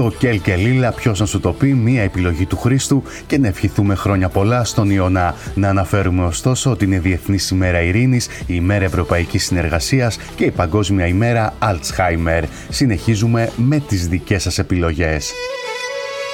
Το Κέλ και Λίλα, ποιος να σου το πει, μία επιλογή του Χρήστου, και να ευχηθούμε χρόνια πολλά στον Ιωνά. Να αναφέρουμε ωστόσο ότι είναι Διεθνής ημέρα Ειρήνης, η ημέρα Ευρωπαϊκής Συνεργασίας και η Παγκόσμια ημέρα Alzheimer. Συνεχίζουμε με τις δικές σας επιλογές.